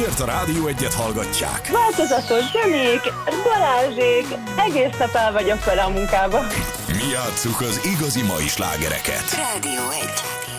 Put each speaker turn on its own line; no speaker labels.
miért a Rádió Egyet hallgatják?
Változatos zenék, Balázsék, egész nap el vagyok vele a munkába.
Mi játsszuk az igazi mai slágereket.
Rádió 1.